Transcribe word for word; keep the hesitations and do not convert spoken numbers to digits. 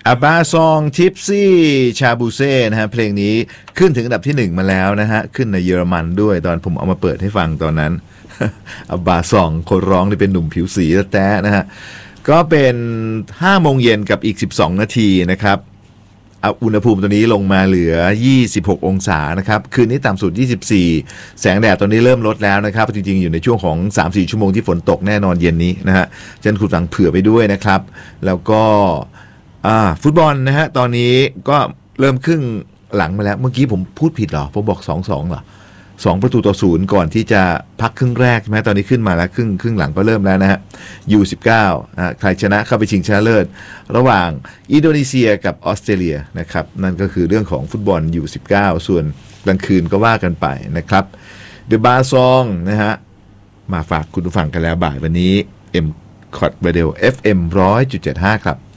อาบาซองทิปซี่ชาบูเซ่นะฮะเพลงนี้ขึ้นถึงอันดับที่หนึ่งมาแล้วนะฮะขึ้นในเยอรมันด้วยตอนผมเอามาเปิดให้ฟังตอนนั้น อาบาซองคนร้องนี่เป็นหนุ่มผิวสีแท้ๆนะฮะก็เป็นห้าโมงเย็นกับอีกสิบสองนาทีนะครับอุณหภูมิตัวนี้ลงมาเหลือยี่สิบหกองศานะครับคืนนี้ต่ำสุดยี่สิบสี่แสงแดดตอนนี้เริ่มลดแล้วนะครับจริงๆอยู่ในช่วงของ สามถึงสี่ ชั่วโมงที่ฝนตกแน่นอนเย็นนี้นะฮะฉะนั้นคุณฟังเผื่อไปด้วยนะครับแล้วก็ฟุตบอลนะฮะตอนนี้ก็เริ่มครึ่งหลังมาแล้วเมื่อกี้ผมพูดผิดเหรอผมบอก สองสอง เหรอสองประตูต่อศูนย์ก่อนที่จะพักครึ่งแรกใช่ไหมตอนนี้ขึ้นมาแล้วครึ่งครึ่งหลังก็เริ่มแล้วนะฮะ ยู สิบเก้า อ่าใครชนะเข้าไปชิงชนะเลิศระหว่างอินโดนีเซียกับออสเตรเลียนะครับนั่นก็คือเรื่องของฟุตบอล ยู สิบเก้า ส่วนกลางคืนก็ว่ากันไปนะครับเดอะบาซองนะฮะมาฝากคุณผู้ฟังกันแล้วบ่ายวันนี้ M คอร์ด Radio เอฟ เอ็ม หนึ่งร้อยจุดเจ็ดห้า ครับ